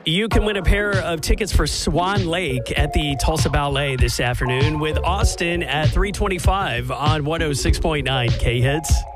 You can win a pair of tickets for Swan Lake at the Tulsa Ballet this afternoon with Austin at 3:25 on 106.9 K-Hits.